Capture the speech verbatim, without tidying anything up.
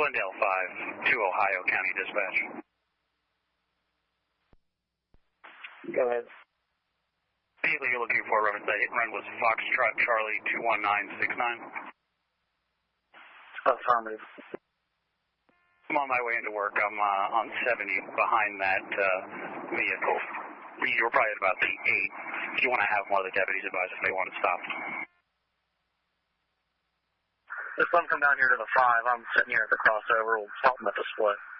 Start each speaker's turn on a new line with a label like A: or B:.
A: Glendale five to Ohio County Dispatch.
B: Go ahead.
A: Vehicle you're looking for, reference that hit and run was Foxtrot Charlie two one nine six nine.
B: Affirmative.
A: I'm on my way into work. I'm uh, on seventy behind that uh, vehicle. You were probably at about the eight. If you want to have one of the deputies advise if they want to stop.
B: Just let them come down here to the five. I'm sitting here at the crossover. We'll help them at the split.